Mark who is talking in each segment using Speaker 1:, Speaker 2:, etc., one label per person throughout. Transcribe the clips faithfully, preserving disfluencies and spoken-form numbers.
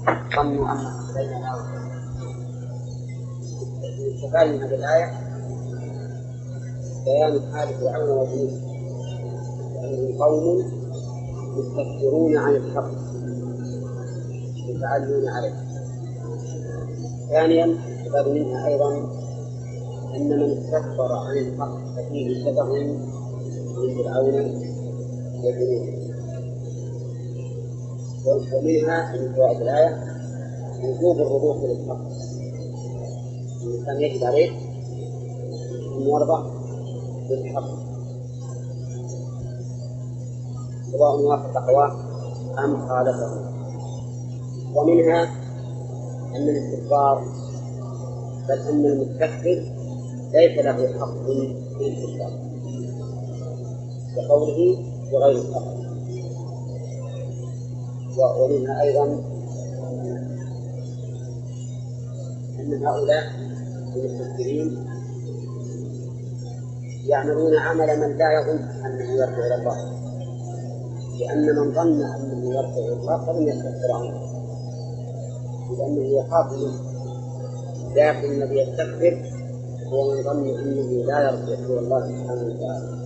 Speaker 1: ظنوا أنهم بيننا استفاد من هذه الآية بيان حال فرعون وجنوده لأنهم قوم مستكبرون عن الحق يتعلون عليه. ثانيا استفاد منها أيضا أن من استكبر عن الحق ففيه شبه من فرعون وجنوده. ومنها من فوائد الآية وجوب الرجوع للحق، الإنسان يجب عليه أن يرضى بالحق سواء وافق هواه أم خالفه. ومنها أن الاستكبار بل أن المستكبر ليس له حق في الاستكبار كقوله بغير الحق. ومنها أيضا أن هؤلاء المستكبرين يعملون عمل من لا يظن أنه يرجع إلى الله، لأن من ظن أنه يرجع إلى الله فلم يستكبر عنه لأنه يخاف منه. لكن الذي يستكبر هو من ظن أنه لا يرجع إلى الله سبحانه وتعالى.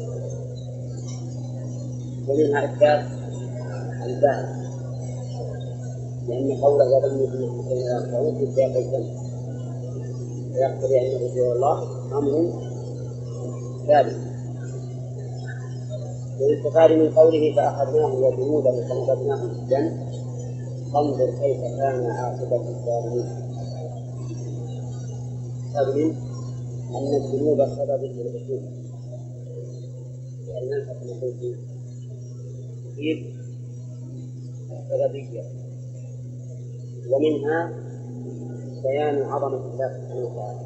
Speaker 1: ومنها إثبات الباء لأن قوله يظن أنه سيرجعون في سياق الجنة ويقتضي أن يرجع الله أمر ثابت. والاستفاد من قوله فأخذناه وجنوده فنبذناه في الجنة فانظر كيف كان عاقبة الظالمين. سبب أن الذنوب سبب للعقوبة، لأن نفس نقول تفيد السببية. ومنها بيان عظمة الله سبحانه وتعالى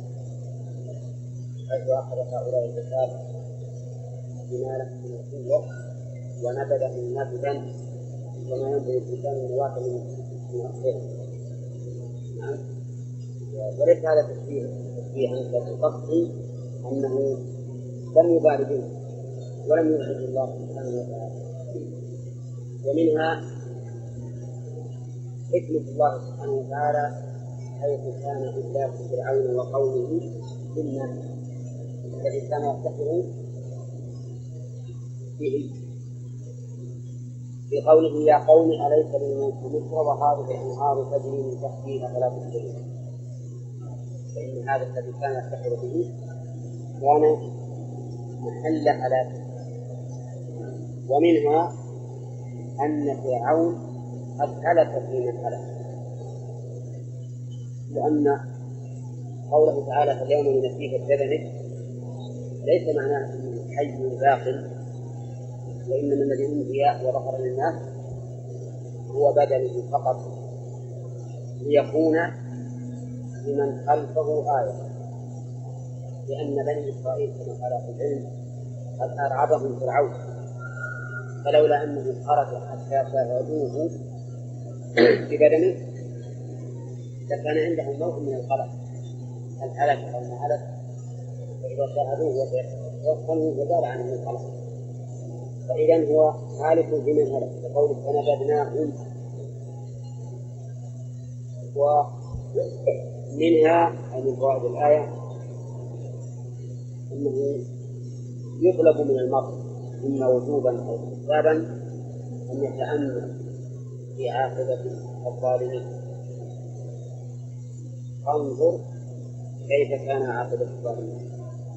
Speaker 1: حيث أخذ هؤلاء الرجال بما له من القوة ونبذه نبذا وما ينبغي الإنسان من واحد من أخيره. نعم. وليس هذا تشبيه تشبيها كالقصد أنه لم يبال به ولم يعجب الله سبحانه وتعالى. ومنها حكمة الله سبحانه وتعالى حيث كان إهلاك فرعون وقومه بالناس الذي كان يفتخر به في قوله يا قوم أليس لي ملك مصر وهذه الأنهار تجري من تحتي أفلا تبصرون. فإن هذا الذي كان يفتخر به كان محل هلاكه. ومنها أن فرعون قد هلك في من هلك، لأن قوله تعالى فاليوم ننجيك ببدنك ليس معناه أنه حي باق، وإنما الذي أنجي وظهر للناس هو بدنه فقط ليكون لمن خلفه آية، لأن بني إسرائيل كما قال في العلم قد أرعبهم فرعون، فلولا أنه خرج حتى شاهدوه ببدنه لكان عندهم نوع من القلق هل هلك أو ما هلك، فإذا شاهدوه وتوصلوا وزال عنهم القلق. فإذا هو هالك بمن هلك بقوله فنبذناهم. ومنها أي من فوائد الآية أنه يطلب من المرء إما وجوبا أو استحبابا أن يتأمل في عاقبة الظالمين. فانظر كيف كان عاقبة الظالمين.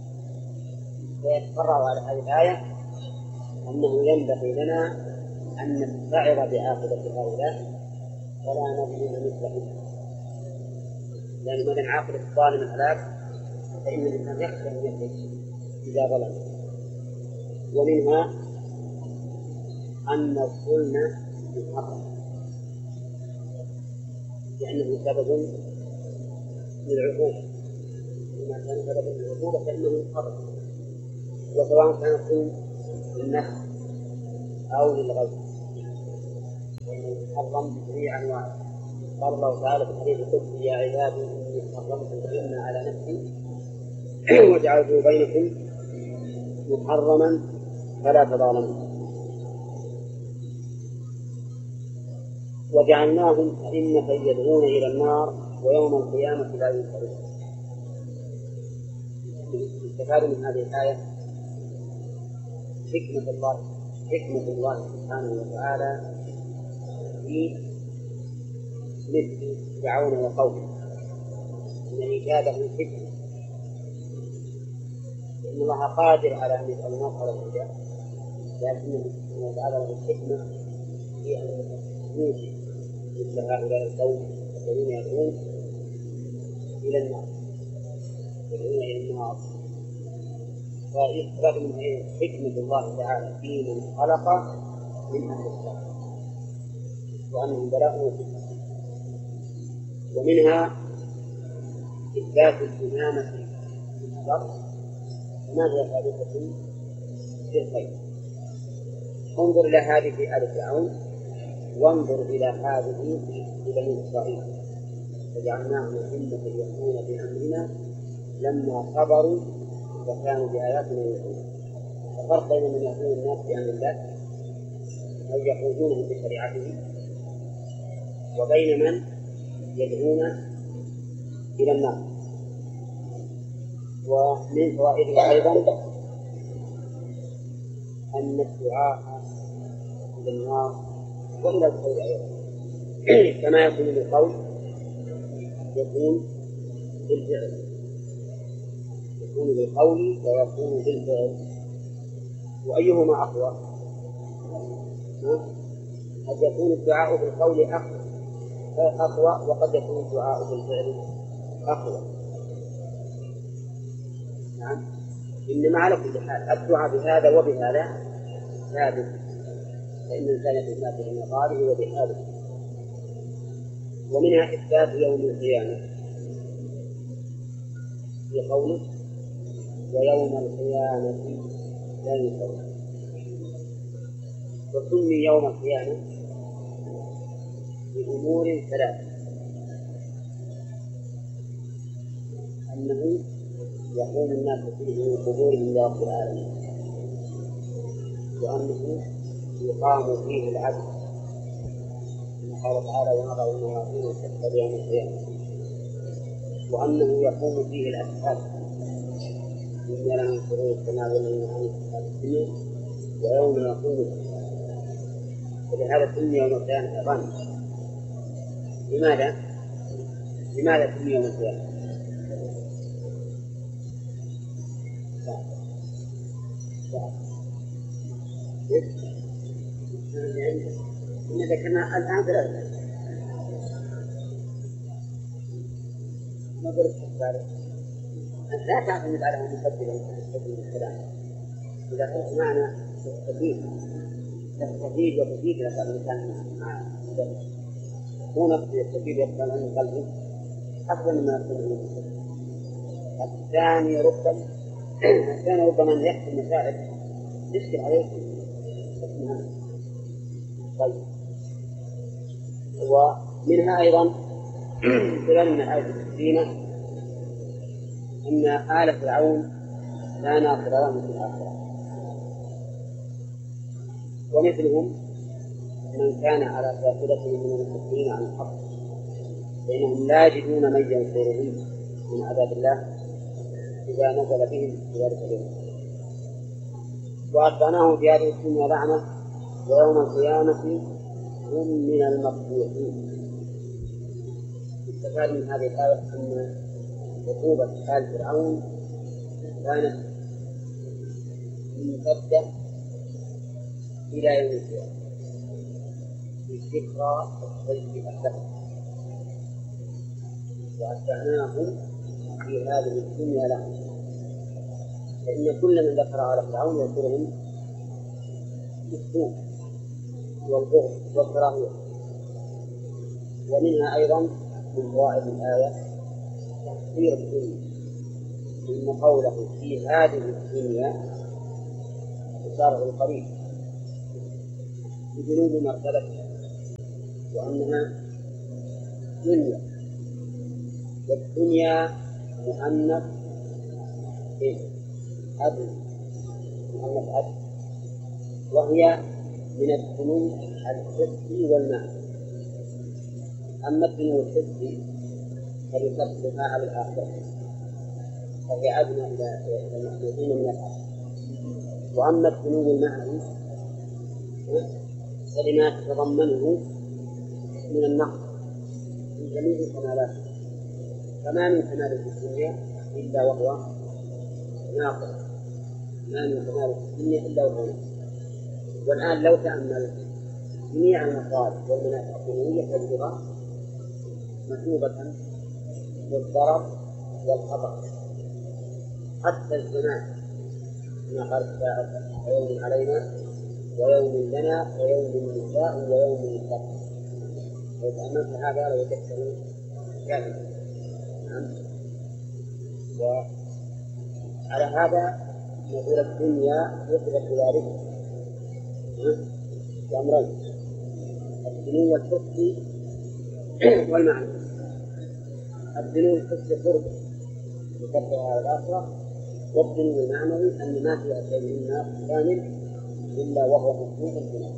Speaker 1: ويتفرع على هذه الآية أنه ينبغي لنا أن نستعر بعاقبة هؤلاء ولا نظلم مثلهم، لأن من عاقبة الظالم الهلاك فإن الإنسان يخشى أن يهلك إذا ظلم. ومنها أن الظلم محرم لأنه سبب للعقوبة، وما كان سببا للعقوبة فإنه محرم، وسواء كان الظلم للنفس أو للغير وإنه محرم بجميع أنواعه. قال الله تعالى في الحديث القدسي يا عبادي إني حرمت الظلم على نفسي وجعلته بينكم محرما فلا تظالموا. وجعلناهم أئمة يدعون إلى النار ويوم القيامة لا ينصرون. استفاد من هذه الآية حكمة الله حكمة الله سبحانه وتعالى في مثل فرعون وقومه، أن إيجاده حكمة، إن الله قادر على أن يجعل الناس على الهدى، لكنه سبحانه وتعالى له الحكمة في أن يوجد مثل هؤلاء القوم الذين يدعون إلى النار يدعون إلى النار فيستفاد من حكمة الله تعالى في من خلق من أهل الشر وأنهم بلاء وفتنة. ومنها إثبات الإمامة في الشر ما هي ثابتة في الخير. انظر إلى هذه في آل فرعون وانظر إلى هذه في بني إسرائيل، فجعلناهم أئمة يهدون بأمرنا لما صبروا وكانوا بآياتنا يؤمنون. الفرق بين من يهدون الناس بأمر الله أو يقودونهم بشريعته وبين من يدعون إلى النار. ومن فوائده أيضا أن الدعاء إلى النار وإلى الخير أيضا كما يكون بالقول يكون بالفعل، يكون بالقول ويكون بالفعل، وأيهما أقوى؟ قد يكون الدعاء بالقول أقوى وقد يكون الدعاء بالفعل أقوى. نعم، إنما على كل حال الدعاء بهذا وبهذا ثابت، فإن الإنسان يتماثل في مقاله وبحاله. ومنها إثبات يوم القيامة في قوله ويوم القيامة لا ينصرون. وسمي يوم القيامة بأمور ثلاثة: أنه يقوم الناس فيه من قبورهم إلى رب العالمين، وأنه يقام فيه العدل كما قال تعالى ونضع الموازين القسط ليوم القيامة، وأنه يقوم فيه الأشهاد إن لنا شرور كما ولينا عن الدنيا ويوم يقوم الأشهاد. ولهذا سمي يوم القيامة أيضا. لماذا؟ لماذا سمي يوم القيامة؟ إن ذكرنا الآن ثلاثة ما درست ذلك. أنت لا تعتمد على مقدمة مقدمة الكلام. إذا قلت معنى تستفيد تستفيد وتفيد لك الإنسان مع مدرس هو نفسه يستفيد يقبل عن قلبه أفضل مما يقبل عن المدرس. الثاني ربما الثاني ربما أن يحصل مسائل تشكل عليه اسمها. طيب، ومنها أيضا استدلال من الآية الكريمة أن آل فرعون لا ناصر لهم في الآخرة، ومثلهم من كان على شاكلته من المسلمين عن الحق، فإنهم لا يجدون من ينصرهم من عذاب الله إذا نزل بهم في ذلك اليوم. وأتبعناهم في هذه الدنيا لعنة ويوم القيامة هم من المقبوحين. استفاد من هذه الآية أن عقوبة آل فرعون كانت ممتدة إلى يوم القيامة بذكرى الشيء أهلهم. وأتبعناهم في هذه الدنيا لعنة، فإن كل من ذكر على فرعون يذكرهم بالسوء والبغض والكراهية. ومنها أيضا من فوائد الآية تحقير الدنيا، إن قوله في هذه الدنيا إشارة القريب بجنوب مرتبتها وأنها دنيا، والدنيا مؤنث إيه؟ أبن مؤنث أبن، وهي من الفنون الحسي والمعنى، أما الدنو الحسي فليكفرها على الآخرة فهي أدنى إلى المحمودين من الآخرة. وأما الدنو المعنوي فلما تتضمنه من النقص في جميع الكمالات، فما من كمال في الدنيا إلا وهو ناقص، ما من كمال في الدنيا إلا وهو ناقص. والآن لو تأمل جميع المصالح والمنافع الدنيوية تجدها مثوبة بالضرر والخطر، حتى الزمان كما قال الشاعر: ويوم علينا ويوم لنا ويوم نساء ويوم للبر. لو تأملت هذا لوجدته كاملا. نعم. وعلى هذا نقول الدنيا وصفت بذلك بأمرين: الدنو الحسي والمعنى. الدنو الحسي قرب بكفرها على الآخرة، والدنو المعنوي أن ما فيها شيء من الناس كامل إلا وهو مطلوب الدنيا.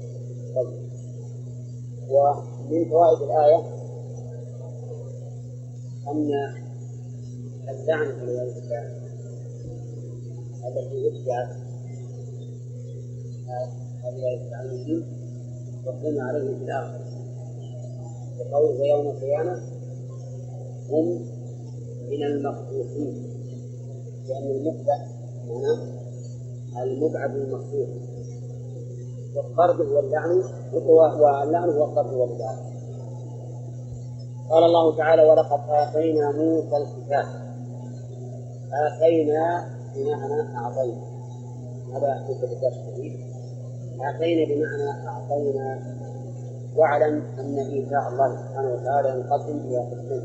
Speaker 1: ومن فوائد الآية أن اللعنة والعياذ بالله التي اتبعت هؤلاء الزعيمين وقلنا عليهم في الآخرة بقول: ويوم القيامة هم من المقبوحين، لأن المقبح معناه المبعد المقبوح، والطرد هو اللعن، واللعن هو الطرد والبعد. قال الله تعالى: ولقد آتينا موسى الكتاب. آتينا بمعنى أعطينا، هذا في الكتاب الشديد. آتينا بمعنى أعطينا. واعلم أن إيتاء الله سبحانه وتعالى ينقسم إلى قسمين: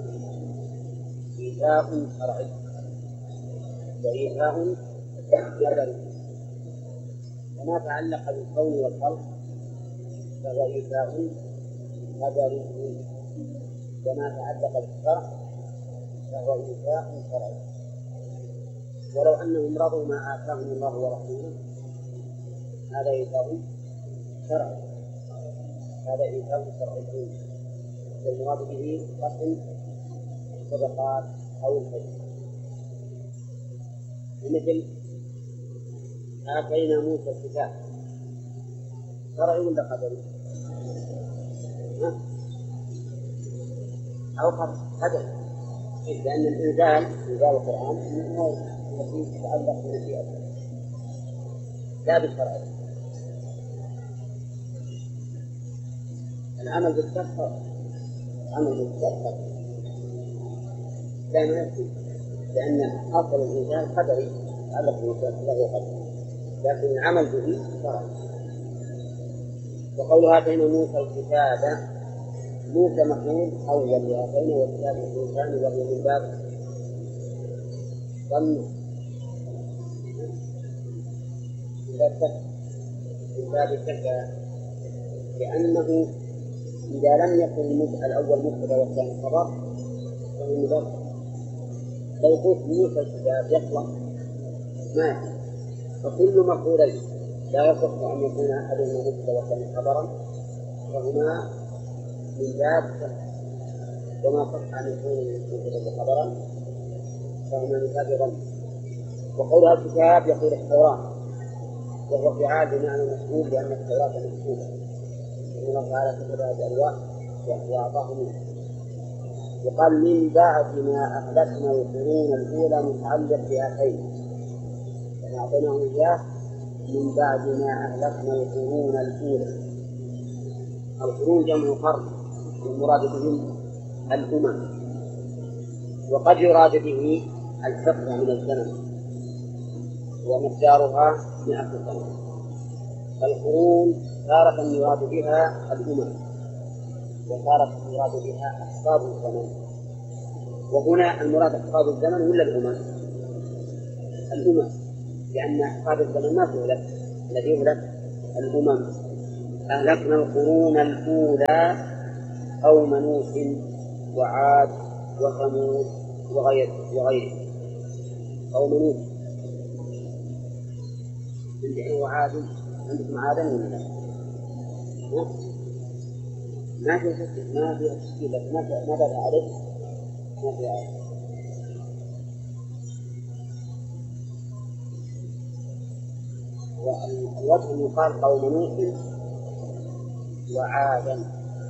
Speaker 1: إيتاء شرعي وإيتاء جبري. وما تعلق بالكون والخلق فهو إيتاء قدري، وما تعلق بالشرع فهو إيتاء شرعي. ولو أنهم رضوا ما آتاهم الله ورسوله هذا إيتاء شرعي، هذا إيتاء شرعي، والمراد به قسم الصدقات أو الحج. مثل آتينا موسى الكتاب، شرعي ولا قدري؟ أو قدري، لأن الإنزال إنزال القرآن هو الذي يتعلق بمشيئته لا بالشرع. العمل بالشرع العمل بالشرع لا يكفي، لأن أصل الإنزال قدري يتعلق بمشيئته له قدري، لكن العمل به شرعي. وقول آتينا موسى الكتاب، موسى مفعول أول لآتينا، والكتاب مفعول ثاني، وهو من باب ظن من باب كفى، لأنه إذا لم يكن الأول مبتدأ والثاني خبر فهو مبتدأ. لو قلت موسى الكتاب يطلق ما، فكل مفعولين لا يصح أن يكون أحدهما مبتدأ والثاني خبرا، فهما من باب، وما صح أن يكون مبتدأ خبرا فهما من باب ظن. وقولها الكتاب يقول التوراة، وهو فعال بمعنى مفعول، لأن التوراة مكتوبة، إن الله تعالى كتبها بألواح وأعطاه منه. وقال من بعد ما أهلكنا القرون الأولى متعلق بآتينا، يعني أعطيناهم إياه من بعد ما أهلكنا القرون الأولى. القرون جمع قرن، والمراد بهم الأمم، وقد يراد به الفترة من الزمن ومقدارها مئة سنة. القرون تارة يراد بها الأمم، وتارة يراد بها أحقاب الزمن. وهنا المراد أحقاب الزمن ولا الأمم؟ الأمم، لأن أحقاب الزمن ما تهلك، الذي يهلك الأمم. أهلكنا القرون الأولى قوم نوح وعاد وثمود وغيره. قوم نوح عندهم وعاد، عندكم عادا ولا لا؟ ما في تشكيل ما في تشكيل ما ما بدأ عليه ما في آية. والوجه أن يقال قوم نوح وعادا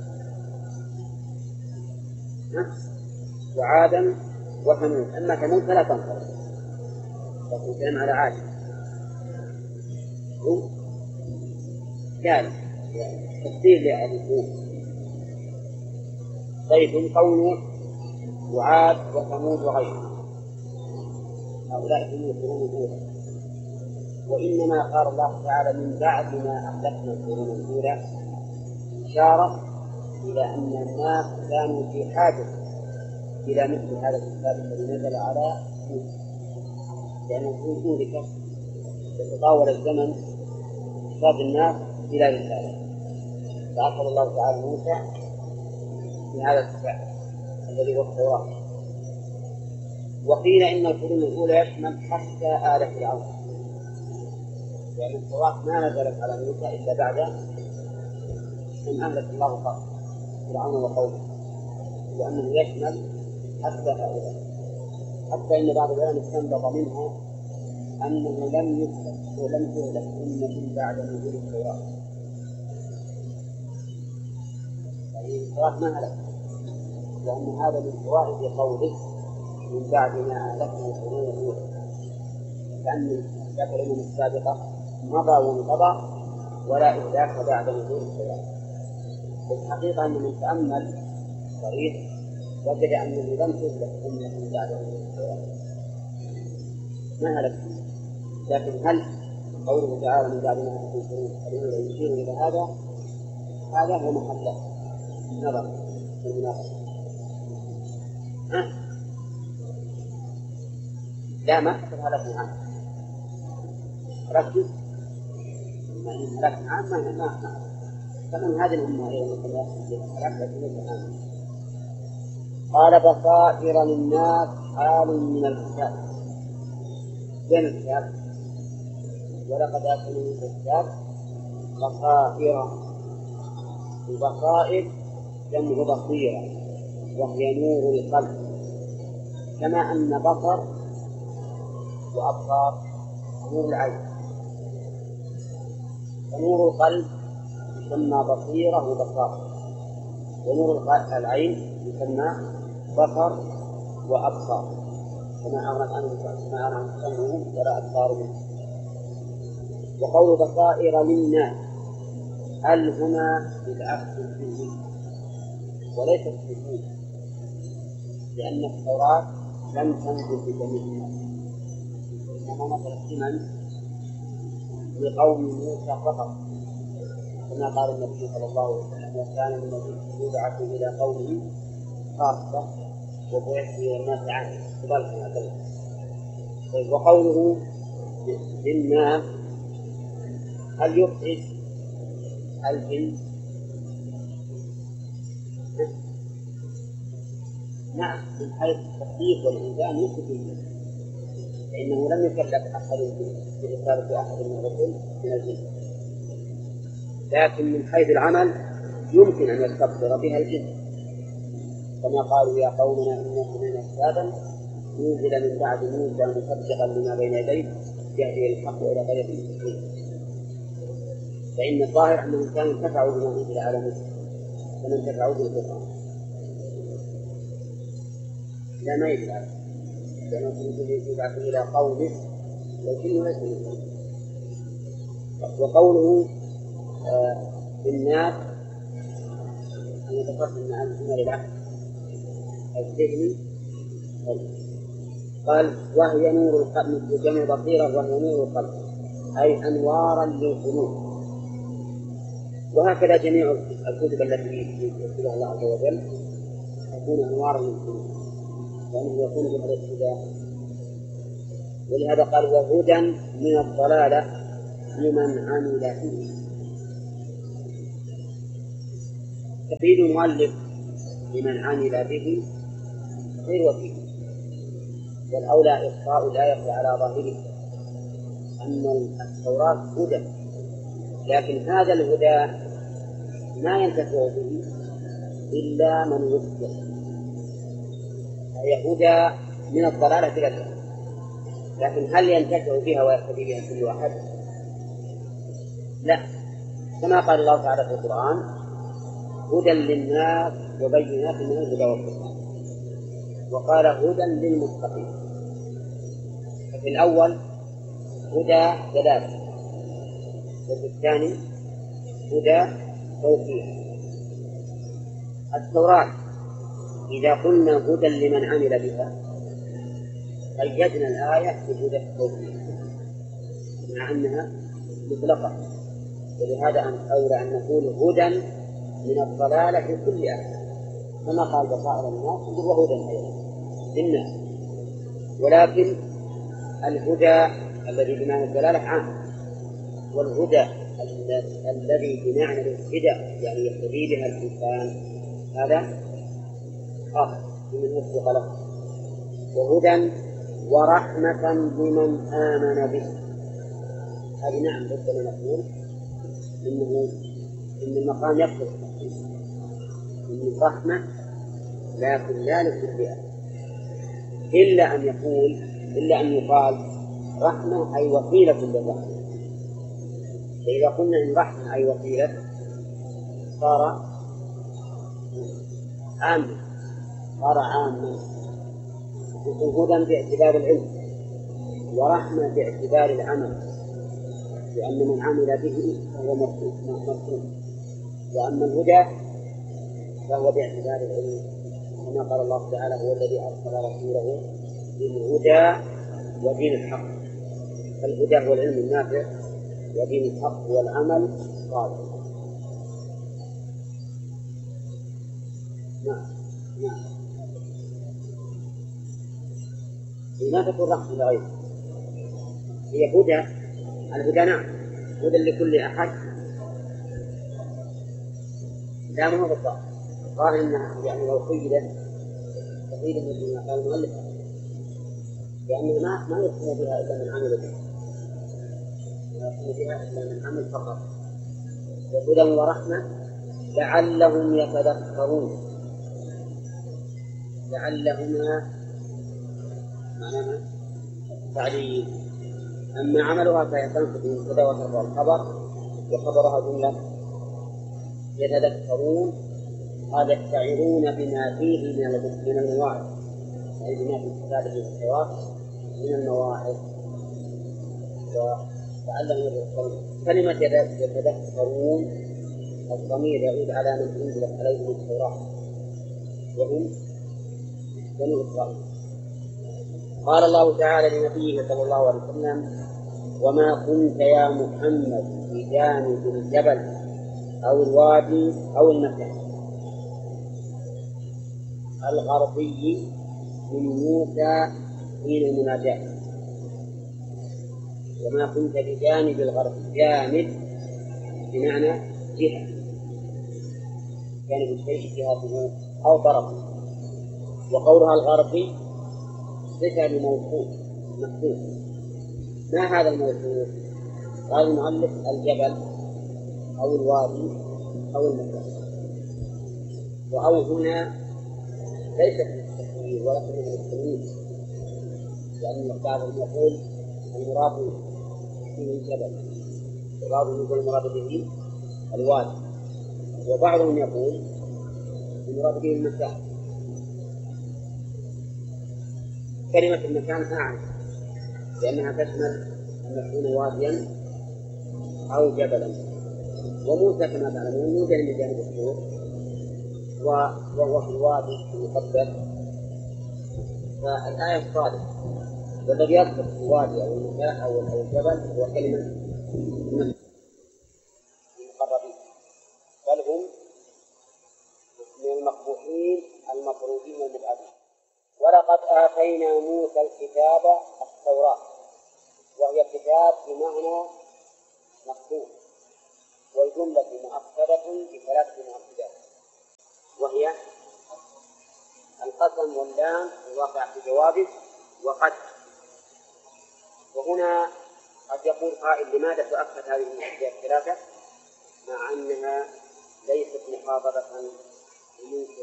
Speaker 1: وعادا وثمود. أما ثمود فلا تنقل لكن الكلام على عاد قال تفسير لأبي. طيب قوله وعاد وثمود وغيرهم هؤلاء هم القرون الأولى. وإنما قال الله تعالى من بعد ما أهلكنا القرون الأولى إشارة إلى أن الناس كانوا في حاجة إلى مثل هذا الكتاب الذي نزل على موسى، لأنه ذلك يتطاول الزمن احتاج الناس إلى رسالة، فأخذ الله تعالى موسى من هذا الكتاب الذي هو التوراة. وقيل إن القرون الأولى يشمل حتى آل فرعون، لأن التوراة ما نزلت على موسى إلا بعد أن أهلك الله فرعون وقومه، لأنه يشمل حتى هؤلاء. حتى إن بعض العلماء استنبط منها أنه لم يهلك ولم تهلك أمة بعد نزول التوراة، يعني التوراة ما هلك، لأن هذا من فوائد قوله من بعد ما أهلكنا القرون الأولى، لأن ذاك الأمم السابقة مضى وانقضى ولا إهلاك بعد نزول التوراة. والحقيقة أن من تأمل صريح وجد أنه لم تهلك أمة بعد نزول التوراة، ما هلك. لكن هل قوله تعالى من بعد ما أهلكنا القرون الأولى يشير إلى هذا؟ هذا هو محل النظر في المناقشة. ها؟ لا ما حصل هلكنا عنه، ركز يعني هلكنا عنه ما ما فمن هذه الأمة أيضا مثل قال بصائر للناس حال من الكتاب. وين الكتاب؟ ولقد آتينا موسى الكتاب بصائر. البصائر جمع بصيرة وهي نور القلب، كما أن بصر وأبصار نور العين، ونور القلب يسمى بصيرة وبصار، ونور العين يسمى بصر وأبصار، كما أغنى عن سمعهم ولا أبصارهم. وقول بصائر للناس هل هنا بالعكس الجنسي وليس الجنسي، لأن التوراة لم تنزل بجميع الناس، إنما نزلت لمن؟ لقوم موسى فقط، كما قال النبي صلى الله عليه وسلم وكان النبي يبعث إلى قومه خاصة وبعث إلى الناس عامة. طيب وقوله للناس هل يخرج الجنس؟ نعم من حيث التخفيف والإنسان يخرج الجنس، فإنه لم يكلف أحد برسالة أحد من الرسل من الجنس، لكن من حيث العمل يمكن أن يستبصر بها الجنس، كما قالوا يا قومنا إنا سمعنا كتابا نزل من بعد موسى مصدقا لما بين يديه يهدي الحق إلى طريق مستقيم. فإن الظاهر أنهم كانوا انتفعوا بما أنزل على موسى كما انتفعوا بالقرآن. لا ما يدل على لأنه يبعث إلى قومه لكنه ليس منهم. وقوله للناس أن يتقدم مع الجمل العهد الذهني قال وهي نور القلب بجمع بصيرة وهي نور القلب أي أنوارا للقلوب. وهكذا جميع الكتب التي يكتبها الله عز وجل تكون أنوارا للقلوب لأنه يكون بهذا الاتجاه. ولهذا قال وهدى من الضلالة لمن عمل به. تفيد المؤلف لمن عمل به غير وكيل، والأولى إخفاء الآية على ظاهره أن التوراة هدى، لكن هذا الهدى ما ينتفع به إلا من وفق، أي هدى من الضلالة إلى الهدى، لكن هل ينتفع بها ويهتدي بها كل واحد؟ لا، كما قال الله تعالى في القرآن: هدى للناس وبينات من الهدى والفرقان، وقال هدى للمتقين. ففي الأول هدى دلالة، وفي الثاني هدى توفيق. التوراة إذا قلنا هدى لمن عمل بها قيدنا الآية بهدى التوفيق مع أنها مطلقة، ولهذا أولى أن نقول هدى من الضلالة في كل آية، كما قال بصائر الناس وهدى أيضا للناس. ولكن الهدى الذي بمعنى الدلالة عام، والهدى الذي بمعنى الاهتداء يعني يهتدي بها الإنسان هذا خاص بمن وفق له. وهدى ورحمة لمن آمن به، هذه نعم ربما نقول إنه إن المقام يقصد التخصيص إن رحمة، لكن لا لكل أحد، إلا أن يقول إلا أن يقال رحمة أي وسيلة للرحمة. فإذا قلنا إن رحمة أي وسيلة صار عاما، صار عاما. هدى باعتبار العلم، ورحمة باعتبار العمل، لأن من عمل به فهو مرحوم. وأما الهدى فهو باعتبار العلم، كما قال الله تعالى: هو الذي أرسل رسوله بالهدى ودين الحق. فالهدى هو العلم النافع، ودين الحق هو العمل الصالح. نعم نعم. لا تكون رحمة لغيره، هي هدى. الهدى نعم هدى لكل أحد، لا ما هو بالضبط قال إنها يعني لو قيدت تقييدا مثل ما قال المؤلف، لأنه ما ما يقوم بها إلا من عمل بها، لا يقوم بها إلا من عمل فقط. وهدى ورحمة لعلهم يتذكرون، لعلهما معناها تعليل. أما عملها فهي تنقض من كذا وترفع الخبر، وخبرها جملة يتذكرون، هذا يستعيرون بما فيه من المواعظ، يعني بما في كتابه والحوار من المواعظ. وتعلموا يتذكرون. كلمة يتذكرون الضمير يعود على من أنزلت عليهم التوراة وهم بنو إسرائيل. قال الله تعالى لنبيه صلى الله عليه وسلم: وما كنت يا محمد بجانب الجبل أو الوادي أو المكان الغربي من موسى حين المناجاة. وما كنت بجانب الغرب، جانب بمعنى جهة، جانب الشيء جهته أو طرفه. وقولها الغربي صفة لموصوف مكتوب. ما هذا الموصوف؟ قال المؤلف: الجبل أو الوادي أو المكان. وأو هنا ليست من التكوين ولكن من التمييز، لأن بعضهم يقول المراد به الجبل، وبعضهم يقول المراد به الوادي، وبعضهم يقول المراد به المكان. كلمة المكان أعم، لأنها تشمل أن يكون واديا أو جبلا. وموسى كما تعلمون يوجد من جانب الطور، وهو في الوادي المقدس. فالآية الصادقة والذي يذكر في الوادي أو المكان أو الجبل هو كلمة المقربين، بل هم من المقبوحين المطرودين المبعدين. ولقد آتينا موسى الكتاب التوراة، وهي كتاب بمعنى مكتوب، والجملة مؤكدة بثلاث مؤكدات، وهي القسم واللام الواقع في جوابه وقد. وهنا قد يقول قائل: لماذا تؤكد هذه المؤكدات الثلاثة مع أنها ليست مخاطبة بموسى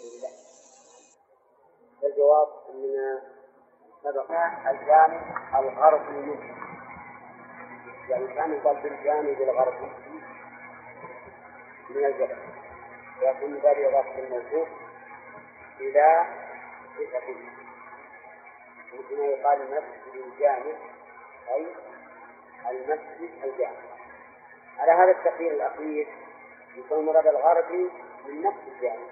Speaker 1: أننا سبق الجانب الغربي منه، يعني كان يقال بالجانب الغربي من الجبل، ويكون ذلك إضافة الموصوف إلى صفته، مثل ما يقال المسجد الجامع أي المسجد الجامع. على هذا التقدير الأخير يكون المراد الغربي من نفس الجانب،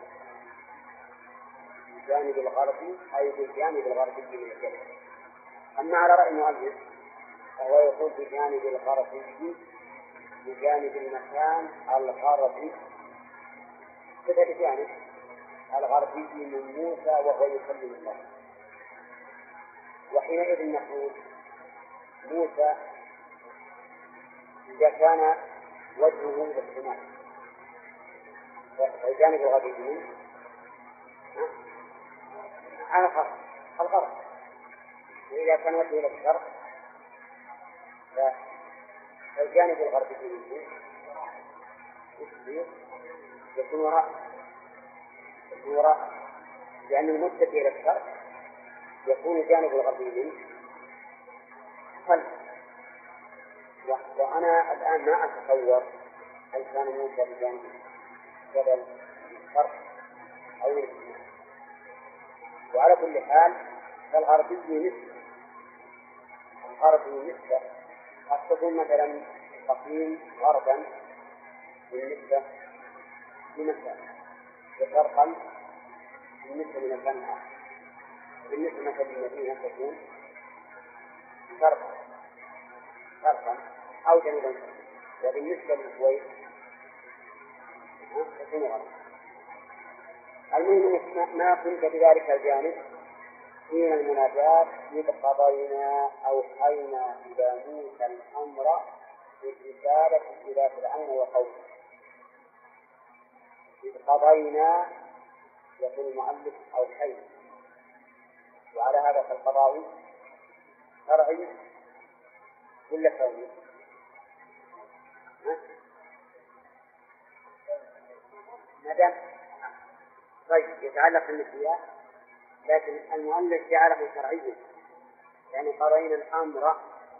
Speaker 1: الجانب الغربي أي بالجانب الغربي من الجبل. أما على رأي المؤلف فهو يقول بجانب الغربي بجانب المكان الغربي، كذا بجانب الغربي من موسى وهو يكلم الله. وحينئذ نقول موسى إذا كان وجهه إلى السماء فالجانب الغربي منه على الغرب الغرب، وإذا كان وجهه إلى الشرق فالجانب الغربي منه يكون وراء يكون وراء لأن المتجه إلى الشرق يكون الجانب الغربي منه خلف. وأنا الآن ما أتصور هل كان موسى بجانب جبل الشرق أو الشمال. وعلى كل حال فالغربي نسبة الغربي نسبة قد تكون مثلا تقييم غربا بالنسبة لمكان وشرقا بالنسبة لمكان آخر. بالنسبة مثلا للمدينة تكون شرقا شرقا أو جنوبا، وبالنسبة للكويت تكون غربا. المهم ما كنت بذلك الجانب حين المناجاة إذ قضينا أوحينا إلى موسى الأمر بالرسالة إلى فرعون وقومه. إذ قضينا يقول المؤلف أوحينا، وعلى هذا فالقضاء شرعي ولا كوني؟ مدام طيب يتعلق بالنسيان، لكن المؤلف جعله شرعيا، يعني قضينا الأمر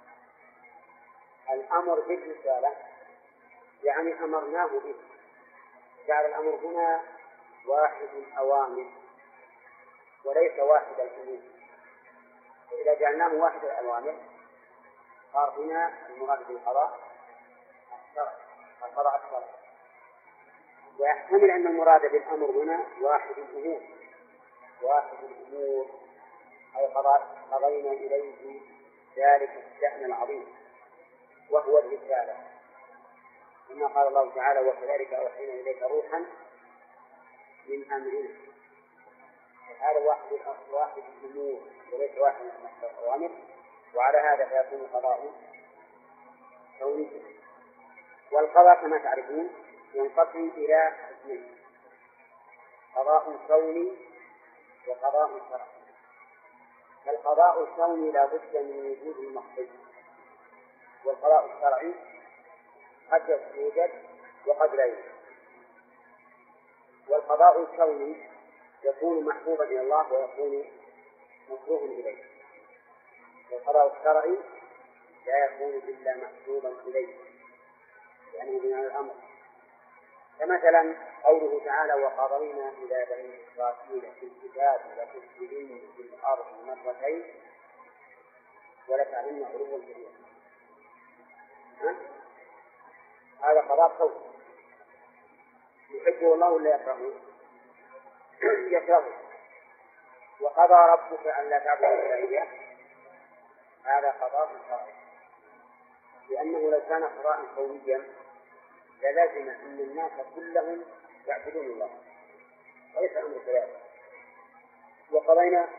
Speaker 1: الأمر بالرسالة يعني أمرناه به. جعل الأمر هنا واحد الأوامر وليس واحد الأمور. وإذا جعلناه واحد الأوامر صار هنا المراد بالقضاء الشرع القضاء الشرعي. ويحتمل أن المراد بالأمر هنا واحد الأمور واحد الأمور أي قضينا إليه ذلك الشأن العظيم وهو الرسالة، كما قال الله تعالى وكذلك أوحينا إليك روحا من أمرنا. هذا واحد واحد الأمور وليس واحد من الأوامر، وعلى هذا فيكون القضاء كوني. والقضاء كما تعرفون ينقسم إلى قسمين: قضاء كوني وقضاء شرعي. فالقضاء الكوني لا بد من وجود المقصود، والقضاء الشرعي قد يوجد وقد لا يوجد. والقضاء الكوني يكون محبوبا إلى الله ويكون مكروها إليه، والقضاء الشرعي لا يكون إلا محبوبا إليه يعني من الأمر. كمثلا قوله تعالى وقضينا إلى بني إسرائيل في الكتاب لتفسدن في الأرض مرتين ولتعلمن علوا كبيرا. هذا قضاء كوني يحبه الله ولا يكرهه؟ يكرهه. وقضى ربك أن لا تعبدوا إلا إياه، هذا قضاء شرعي، لأنه لو كان قضاء كونيا للازم أن الناس كلهم يعبدون الله، وليس أمر كذلك. وقضينا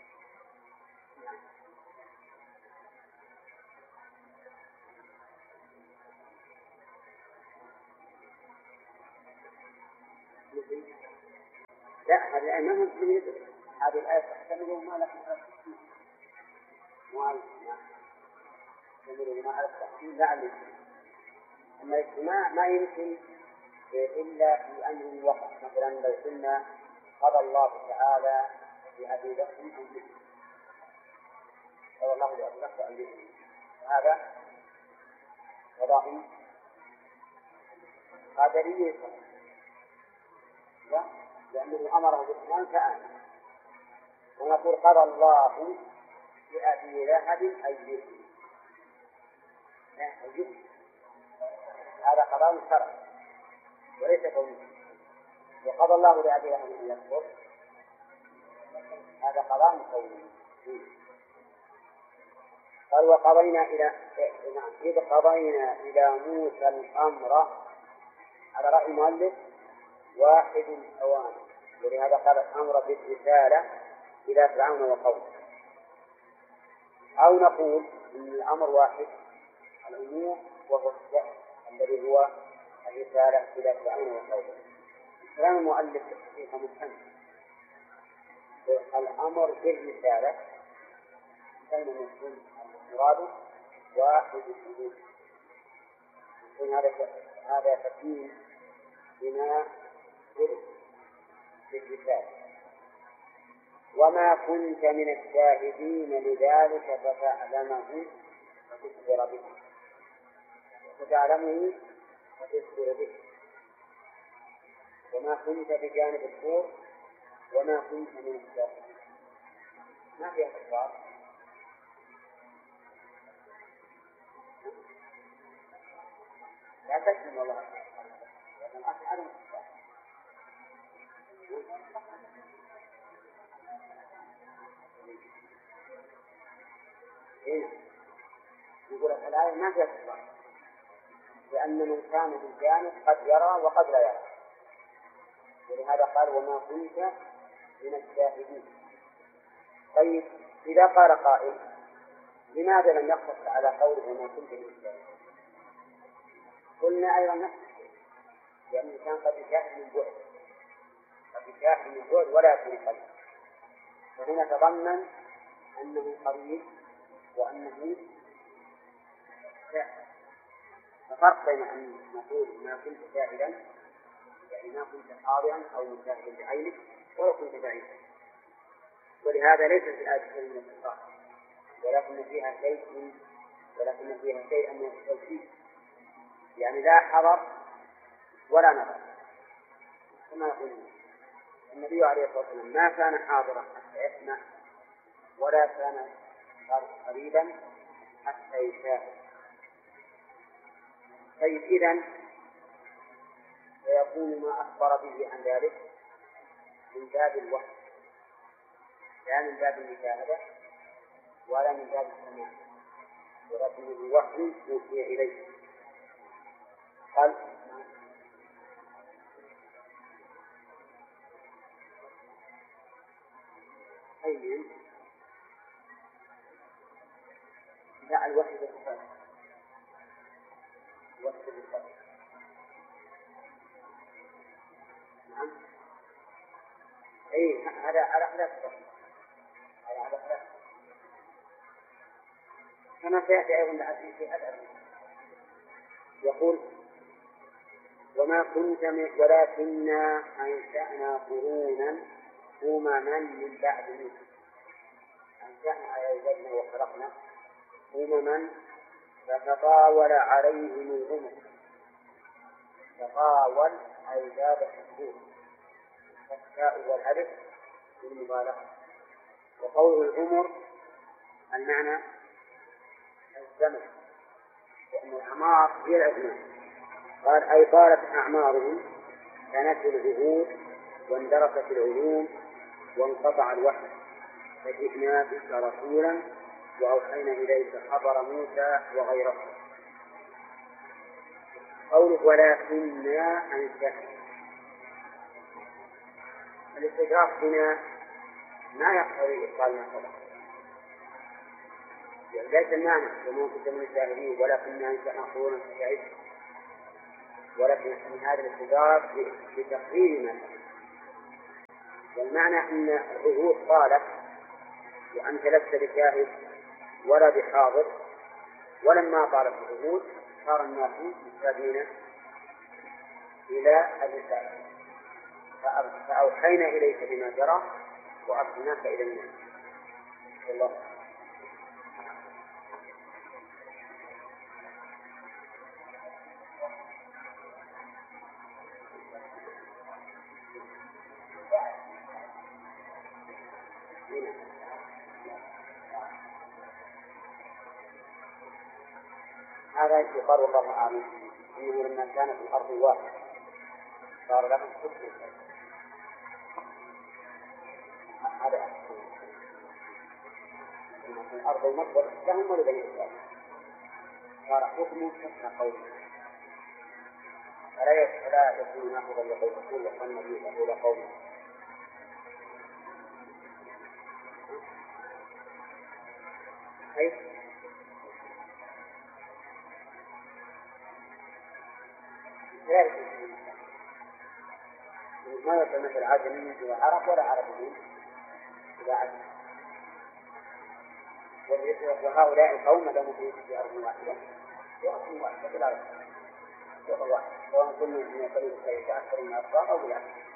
Speaker 1: لا، هذه الآية ما هم هذه الآية تحتمل ما لا تحتمل ما على التحسين لا على الاجتماع. أما الاجتماع ما يمكن إلا في أمر وقت. مثلا لو قلنا قضى الله تعالى بأبي بكر قال الله لأطلقت أن يؤمن. هذا قضاء قدري لا، لأنه أمره بالإيمان فآمن. ونقول قضى الله لأبي لهب أن يؤمن، أن يؤمن هذا قضاء شرعي وليس كوني. وقضى الله لأبي لهب أن يكفر هذا قضاء كوني. قال وقضينا إلى نعم إذ قضينا إلى موسى الأمر على رأي المؤلف واحد الأوان، ولهذا قال الأمر بالرسالة إلى فرعون وقومه. أو نقول إن الأمر واحد الأمور وهو الشأن الذي هو الرسالة إلى فرعون وقومه. كلام المؤلف فيه مفهوم. الأمر بالرسالة كلمة مفهوم المراد واحد الأمور. هذا هذا تكوين بما ذكر في الرسالة. وما كنت من الشاهدين لذلك فتعلمه فتخبر به فتعلمه فتخبر به. وما كنت بجانب الطور وما كنت من الشاهدين ما فيها تكرار. لا تكلم والله لكن أفعل هنا يقول الآية ما فيها تكرار، لأن من كان بالجانب قد يرى وقد لا يرى. ولهذا قال وما كنت من الشاهدين. طيب إذا قال قائل لماذا لم يقتصر على قوله وما كنت من الشاهدين؟ قلنا أيضا نفس لأن الإنسان قد يشاهد من بعد قد يشاهد من بعد ولا يكون قريب، فهنا تضمن أنه قريب وأنه شاهد. ففرق بين أن نقول ما كنت شاهدا يعني ما كنت حاضرا أو مشاهدا بعينك ولو كنت بعيدا. ولهذا ليس في الآية شيء من التكرار ولكن فيها شيء ولكن فيها شيء من التوكيد، يعني لا حضر ولا نظر. كما يقول النبي عليه الصلاة والسلام ما كان حاضرا حتى يسمع ولا كان قريبا حتى يشاهد. طيب إذن فيكون ما أخبر به عن ذلك من باب الوحي لا من باب المشاهدة ولا من باب السماع، ولكن الوحي يوحي إليه. قال أي لا الوحي بالصفات الوحي بالصفات نعم أي هذا على خلاف هذا على خلاف كما سيأتي أيضا الحديث في هذا. يقول وما كنت ولكننا أنشأنا قرونا أمما من بعد موسى. أنشأنا أيضا وخلقنا أمما فتطاول عليهم الأمم. تطاول أي زاد الحدود التاء والألف بالمبالغة. وقوله العمر المعنى الزمن لأن الأعمار هي الأزمان. قال أي طالت أعمارهم كانت العهود واندرست العلوم وانقطع الوحي فجئنا بك رسولا وأوحينا إليك خبر موسى وغيره. قوله ولكننا أنشأنا الاستدراك هنا ما يقتضي إبطال ما سبق، ليس المعنى وما كنت من الشاهدين ولكننا أنشأنا قرونا فتعد، ولكن من هذا الاستدراك لتقرير ما سبق. والمعنى أن العهود طالت وأنت لست بشاهد ولا بحاضر، ولما طالت العهود صار الناس محتاجين إلى الرسالة فأوحينا إليك بما جرى وأرسلناك إلى الناس. الله هذا يقال والله أعلم إنه لما كان في الأرض واحد صار لهم حكم هذا في الأرض المصدر لهم ولبني إسرائيل صار حكمه حسن قوله فلا يكون ناخذا لقول رسول وقال النبي له قوله كيف؟ لا يكون ما يصل مثل عجمي وعرب ولا عربي إذا عجم وهؤلاء القوم لهم في أرض واحدة في أرض واحدة في الأرض واحد سواء كل من يقول يتأثر من أفراد أو لا